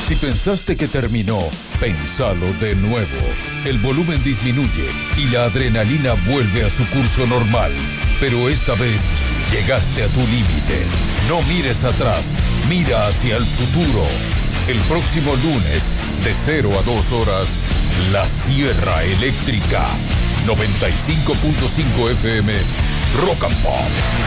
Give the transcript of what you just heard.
Si pensaste que terminó, pensalo de nuevo. El volumen disminuye y la adrenalina vuelve a su curso normal. Pero esta vez llegaste a tu límite. No mires atrás, mira hacia el futuro. El próximo lunes, de 0 a 2 horas, La Sierra Eléctrica. 95.5 FM, Rock and Pop.